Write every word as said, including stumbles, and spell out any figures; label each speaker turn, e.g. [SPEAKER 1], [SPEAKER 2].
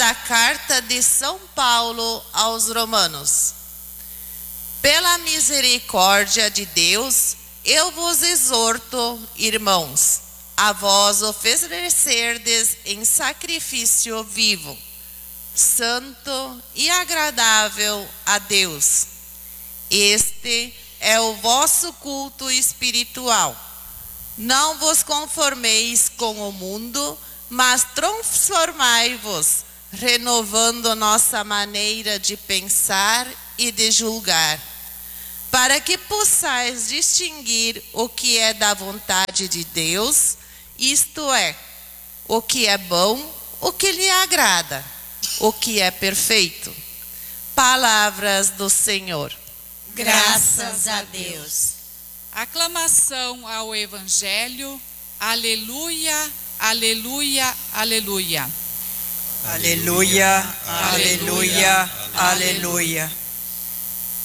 [SPEAKER 1] da carta de São Paulo aos Romanos. Pela misericórdia de Deus, eu vos exorto, irmãos, a vós oferecerdes em sacrifício vivo, santo e agradável a Deus. Este é o vosso culto espiritual. Não vos conformeis com o mundo, mas transformai-vos, renovando nossa maneira de pensar e de julgar, para que possais distinguir o que é da vontade de Deus, isto é, o que é bom, o que lhe agrada, o que é perfeito. Palavras do Senhor.
[SPEAKER 2] Graças a Deus.
[SPEAKER 3] Aclamação ao Evangelho. Aleluia, aleluia, aleluia.
[SPEAKER 4] Aleluia, aleluia, aleluia.